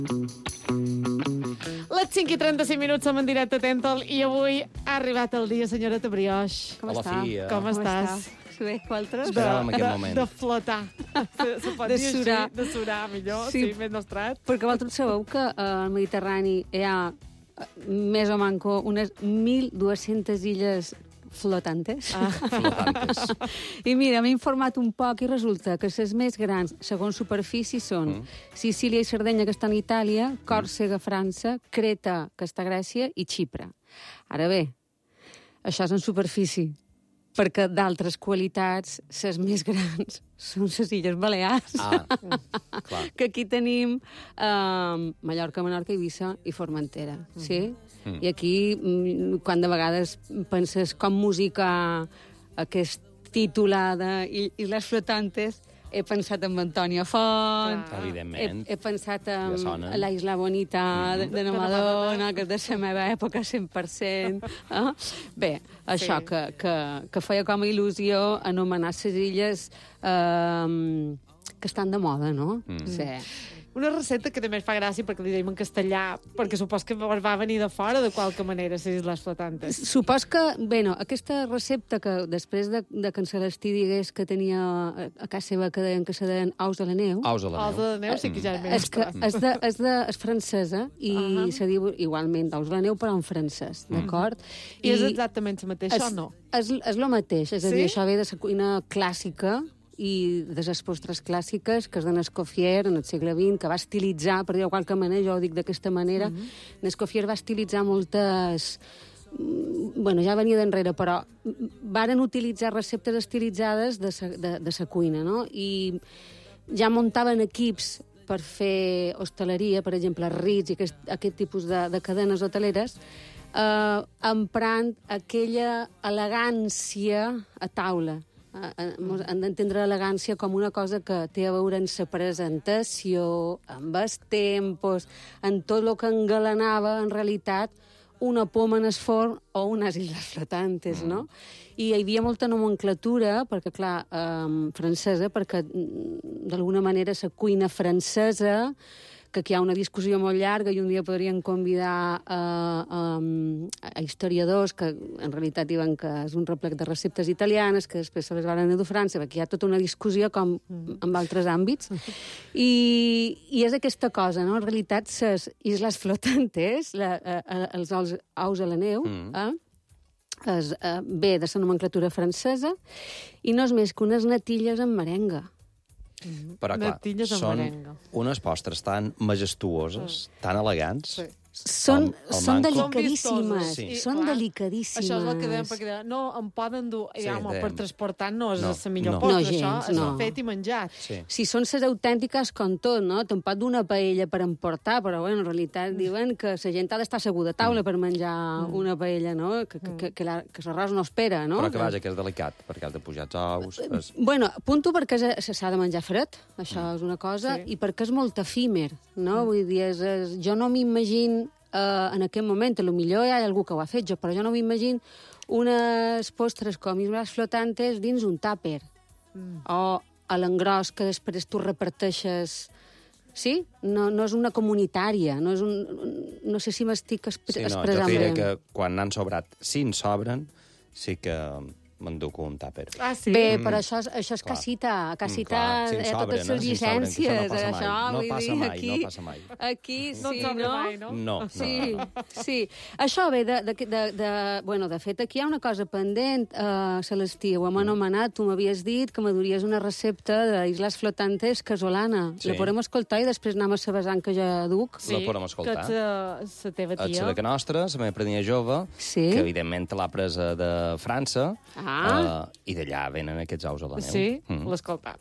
Les 5:35 som en directe a Tental i avui ha arribat el dia, senyoreta Brioix. Com està? Com estàs? Bé, vosaltres? Esperàvem aquest moment. De flotar. Se pot De dir així, surar. de surar, millor, Sí. sí, ben nostrat. Perquè vosaltres sabeu que al Mediterrani hi ha, més o manco, unes 1.200 illes flotantes. Flotantes. I mira, m'he informat un poc i resulta que les més grans, segons superfície, són Sicília i Sardenya, que estan a Itàlia, Còrsega, França, Creta, que està a Grècia, i Xipre. Ara bé, això és en superfície, perquè d'altres qualitats, les més grans, són les Illes Balears. Clar. Que aquí tenim Mallorca, Menorca, Eivissa i Formentera, sí? I aquí, quan de vegades penses com música aquest titulada i les flotantes, he pensat en Antonia Font, Evidentment. he pensat en Ja sona. La Isla Bonita de la Madonna, que és de la meva època 100%. Bé, això, que feia com a il·lusió anomenar les illes que estan de moda, no? Sí. Una recepta que també fa gràcia perquè li dèiem en castellà, perquè supos que va venir de fora de qualque manera, les Isles Flotantes. Supos que, bueno, aquesta recepta que després de que en Celestí digués que tenia a casa seva que deien que se deien aus de la neu, Aus a la Els neu. de neu sí que ja és és que és francesa i se diu igualment aus de la neu però en francès, d'acord? I és exactament el mateix, o no? És el mateix, és a dir, Sí? això ve de la cuina clàssica i de les postres clàssiques que és d'en Escoffier en el segle XX, que va estilitzar, per dir-ho de qualque manera, jo ho dic d'aquesta manera, Escoffier va estilitzar moltes... Bueno, ja venia d'enrere, però varen utilitzar receptes estilitzades de sa cuina, no? I ja muntaven equips per fer hostaleria, per exemple, Ritz i aquest tipus de cadenes hoteleres, emprant aquella elegància a taula. Han d'entendre l'elegància com una cosa que té a veure en la presentació, amb els tempos, en tot el que engalanava, en realitat, una poma en el forn o unes illes flotantes, no? I hi havia molta nomenclatura, perquè, clar, francesa, perquè, d'alguna manera, la cuina francesa, que aquí hi ha una discussió molt llarga i un dia podrien convidar a historiadors que en realitat diuen que és un replec de receptes italianes que després se les van dur a França, perquè hi ha tota una discussió com en altres àmbits. I és aquesta cosa, no? En realitat, les Isles Flotantes, els aus a la neu, ve de la nomenclatura francesa i no és més que unes natilles amb merenga. Però, clar, Natilles amb són merenga. unes postres tan majestuoses, tan elegants. Sí. Són manco. delicadíssimes, Sí, són clar. delicadíssimes. Això és el que dèiem, perquè no, em poden dur... Sí, Ja, home, dèiem. per transportar no és No, la millor no. postre, No, això gens, és no. fet i menjat. Sí. Si són les autèntiques com tot, no? Te'n pot donar paella per emportar, però bueno, en realitat diuen que la gent ha d'estar asseguda a taula per menjar una paella, no? Que l'arròs no espera, no? Però que vaja, que és delicat, perquè has de pujar els ous. Bueno, apunto perquè s'ha de menjar fred, això és una cosa, Sí. i perquè és molt efímer, no? Vull dir, jo no m'imagino en aquest moment, potser hi ha algú que ho ha fet, però jo no m'imagino unes postres com Isles Flotantes dins un tàper, o a l'engròs que després tu reparteixes. Sí? No és una comunitària, no sé si m'estic expressant jo diria bé. que quan n'han sobrat 5 sobren, sí que m'enduc un tàper. Ah, sí? Bé, però això és Clar. casita, Clar, sí, en totes sobren, les sí, en sobren, que llicències, això no passa mai. això, No vull passa dir, mai, aquí... no passa mai. Aquí No sí, en sobra no? mai, no? No. Sí. Això ve bueno, de fet, aquí hi ha una cosa pendent, Celestí, ho hem anomenat, tu m'havies dit que m'adories una recepta d'Isles Flotantes casolana. Sí. La podem escoltar i després anem a la vessant que jo duc? La podem escoltar. Que ets la teva Ets tia. la que nostra, la meva prenia jove, Sí. que evidentment l'ha presa de França, i d'allà venen aquests aus a la neu. Sí, l'escoltam.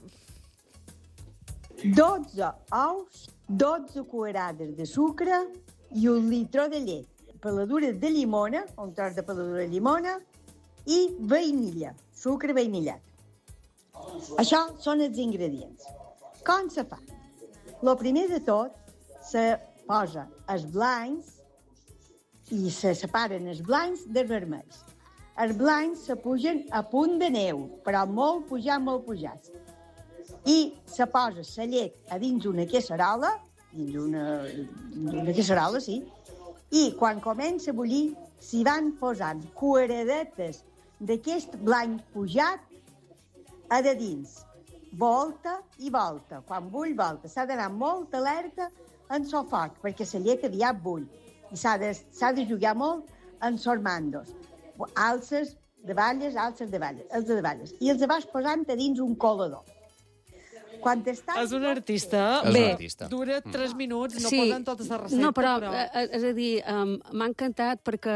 12 ous, 12 cuirades de sucre i un litre de llet, peladures de llimona, un tros de peladura de llimona, i vainilla, sucre vainillat. Això són els ingredients. Com se fa? El primer de tot, se posa els blancs i se separen els blancs dels vermells. Els blancs se pugen a punt de neu, però molt pujats. I se posa la llet a dins una casserola dins una casserola, sí, i quan comença a bullir s'hi van posant cueradetes d'aquest blanc pujat a de dins. Volta i volta. Quan bull, volta. S'ha d'anar molt alerta en el foc, perquè la llet aviat bull. I s'ha de jugar molt en els mandos. Alces de balles, alces de balles. I els vas posant a dins un colador. Quan estàs... És un artista. És un artista. Dura 3 minuts, no Sí. posen tota la recepta, No, però, és a dir, m'ha encantat perquè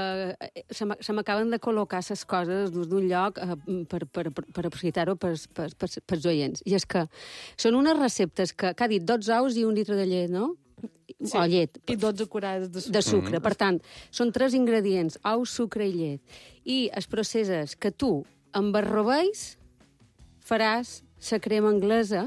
se m'acaben de col·locar les coses d'un lloc per aprofitar-ho pels oients. I és que són unes receptes que ha dit 12 ous i 1 litre de llet, no? Sí. O llet. I 12 curades de sucre. De sucre. Per tant, són 3 ingredients, ous, sucre i llet. I el procés és que tu embarrobeis, faràs la crema anglesa,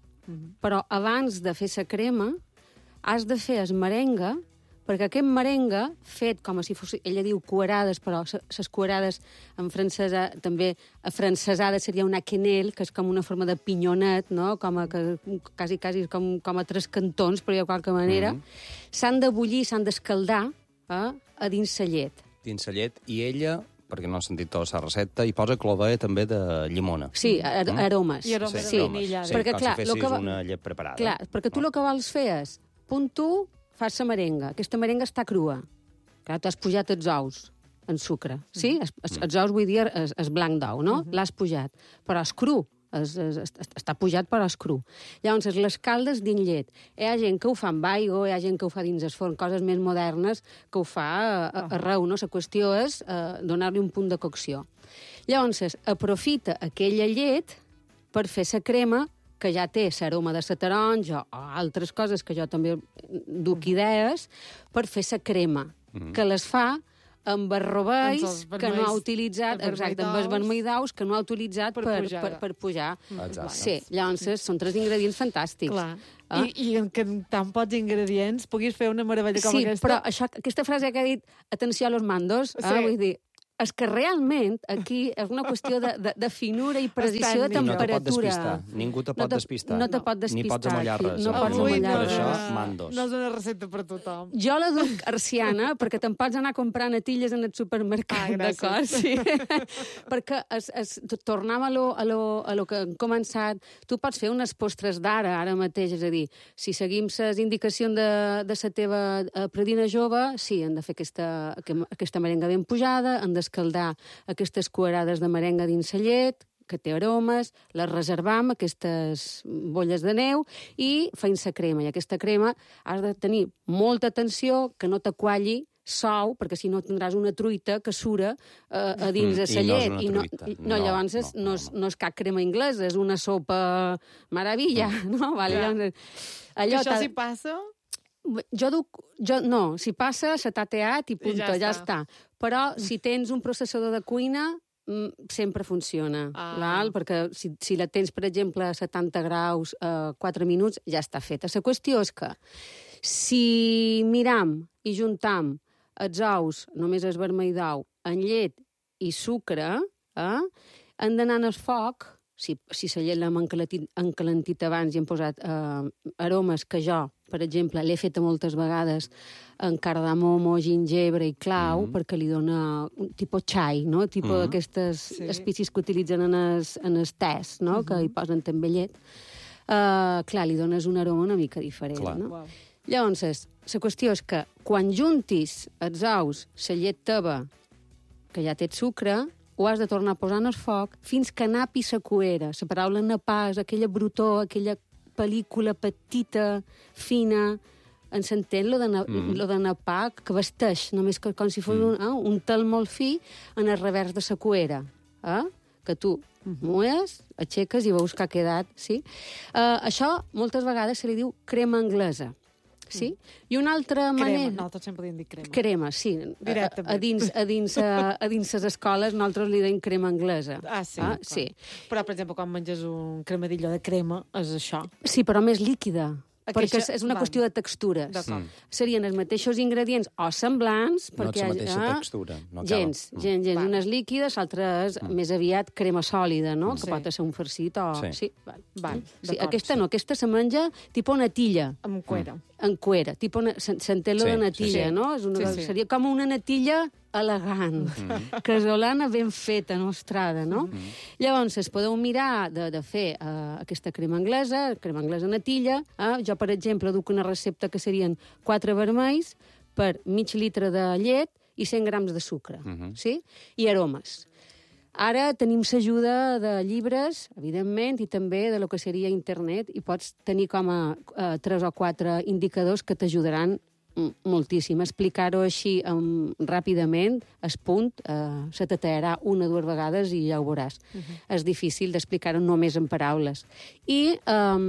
però abans de fer la crema has de fer el merengue, perquè aquest merengue, fet com si fos, ella diu cuerades, però les cuerades en francès també afrancesada seria una quenelle, que és com una forma de pinyonet, no? Quasi com a 3 cantons, però de qualque manera. S'han de bullir, s'han d'escaldar a dins la llet. Dins la llet, i ella, perquè no he sentit tota la recepta, hi posa clovella també de llimona. Sí, aromes. I aromes Sí. de vainilla. Sí, Perquè, com clar, si fessis lo que una llet preparada. Clar, perquè tu el que vols fer és, punt 1, fas la merenga. Aquesta merenga està crua. Clar, t'has pujat els ous en sucre, sí? Els ous, vull dir, és blanc d'ou, no? L'has pujat. Però és cru. Està pujat, però és cru. Llavors, les caldes dins llet. Hi ha gent que ho fa amb aigua, hi ha gent que ho fa dins el forn, coses més modernes, que ho fa arreu, no? La qüestió és donar-li un punt de cocció. Llavors, aprofita aquella llet per fer la crema que ja té l'aroma de la taronja o altres coses que jo també duc idees, per fer la crema, que les fa amb barrobeis que no ha utilitzat, exacte, amb els vermell d'aus que no ha utilitzat per pujar. Exacte. Sí, llavors són 3 ingredients fantàstics. Clar. I que amb tan pocs ingredients puguis fer una meravella com aquesta. Sí, però aquesta frase que ha dit, atenció a los mandos, vull dir, és que realment aquí és una qüestió de finura i precisió de temperatura. Ningú te pot despistar. No te pot despistar. Ni pots amollar res. No pots Per amollar això, res. mandos. No és una recepta per tothom. Jo la duc arciana, perquè te'n pots anar a comprar natilles en el supermercat, d'acord? Sí. Perquè tornem a lo que hem començat. Tu pots fer unes postres d'ara, ara mateix, és a dir, si seguim les indicacions de la teva predina jove, sí, hem de fer aquesta merenga ben pujada, hem d'escaldar aquestes cuerades de merenga dins la llet, que té aromes, les reservam, aquestes bolles de neu, i feim la crema. I aquesta crema has de tenir molta atenció, que no te qualli sou, perquè si no tindràs una truita que sura a dins de la llet. I no és una truita. No, llavors no és cap crema anglesa, és una sopa meravella, no? Vale, Això s'hi passa? No, si passa, se t'ha teat i punto, ja està. Però si tens un processador de cuina, sempre funciona, perquè si la tens, per exemple, a 70 graus 4 minuts, ja està feta. La qüestió és que si miram i juntam els ous, només el vermell d'ou, en llet i sucre, han d'anar al foc. Si la llet l'hem encalentit abans i hem posat aromes que jo, per exemple, l'he feta moltes vegades en cardamomo, gingebre i clau, perquè li dona un tipus xai, no? Tipus d'aquestes espècies que utilitzen en els tés, no? Que hi posen també llet. Clar, li dones un aroma una mica diferent, no? Llavors, la qüestió és que quan juntis els ous, la llet teva, que ja té sucre, ho has de tornar a posar en el foc fins que napi la cuera. La paraula napar és aquella brutor, aquella pel·lícula petita, fina. En s'entén lo de napar, que vesteix, només que com si fos un tel molt fi en el revers de la cuera. Que tu mues, aixeques i veus que ha quedat. Sí? Això moltes vegades se li diu crema anglesa. Sí? I una altra manera... Crema, nosaltres sempre li hem dit crema. Crema, sí. Directament. A dins les escoles nosaltres li deim crema anglesa. Sí. Sí. Però, per exemple, quan menges un cremadillo de crema, és això. Sí, però més líquida, perquè és una qüestió de textures. Serien els mateixos ingredients o semblants... No és la mateixa textura. Gens. Unes líquides, altres més aviat crema sòlida, no? Que pot ser un farcit o... Sí, aquesta no, aquesta se menja tipus natilla. Amb cuera. En cuera, s'entén la natilla, no? Seria com una natilla elegant, casolana ben feta, nostrada, no? Llavors, es podeu mirar de fer aquesta crema anglesa natilla. Jo, per exemple, duc una recepta que serien 4 vermells per mig litre de llet i 100 grams de sucre, sí? I aromes. Ara tenim l'ajuda de llibres, evidentment, i també de lo que seria internet, i pots tenir com a 3 o 4 indicadors que t'ajudaran moltíssim. Explicar-ho així ràpidament, es punt, se t'atallarà 1 o 2 vegades i ja ho veuràs. És difícil d'explicar-ho només en paraules. I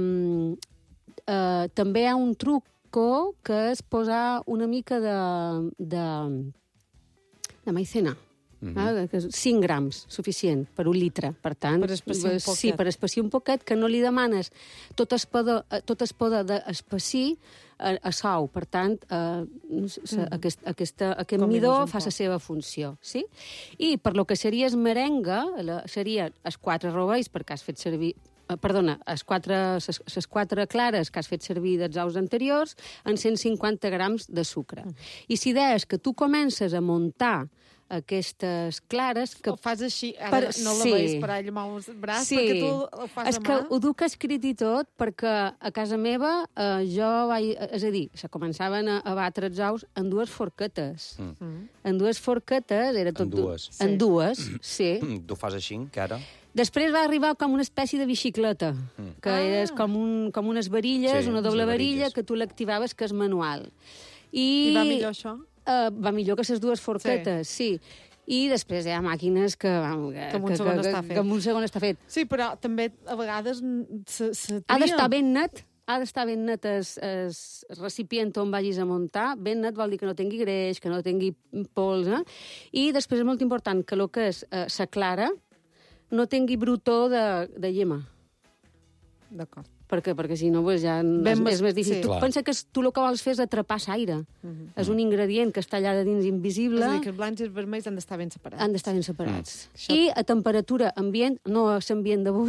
també hi ha un truco que és posar una mica de maicena. 5 grams, suficient, per 1 litre. Per tant, per espessir un poquet. Sí, per espessir un poquet, que no li demanes tot es poda d'espessir a sou. Per tant, aquest midó fa la seva funció. Sí? I per lo que seria el merengue, seria els 4 rovells, perquè has fet servir... Perdona, les 4 clares que has fet servir dels ous anteriors en 150 grams de sucre. I si deies que tu comences a muntar aquestes clares... Que ho fas així, ara no la veus per allà amb el braç, perquè tu ho fas a mà. És que ho duc escrit i tot, perquè a casa meva jo vaig... És a dir, se començaven a batre els ous en 2 forquetes. En 2 forquetes, era tot... En dues, sí. Tu fas així, que ara... Després va arribar com una espècie de bicicleta, que és com unes varilles, una doble varilla, que tu l'activaves, que és manual. I va millor això? Va millor que les 2 forquetes, sí. I després hi ha màquines que en un segon està fet. Sí, però també a vegades se tria. Ha d'estar ben net. Ha d'estar ben net el recipient on vagis a muntar. Ben net vol dir que no tingui greix, que no tingui pols. I després és molt important que el que és la clara no tingui brutó de llema. D'acord. Perquè si no ja és més difícil. Tu pensa que tu el que vols fer és atrapar l'aire. És un ingredient que està allà de dins invisible. És a dir, que els blancs i els vermells han d'estar ben separats. Han d'estar ben separats. I a temperatura ambient, no a l'ambient d'avui,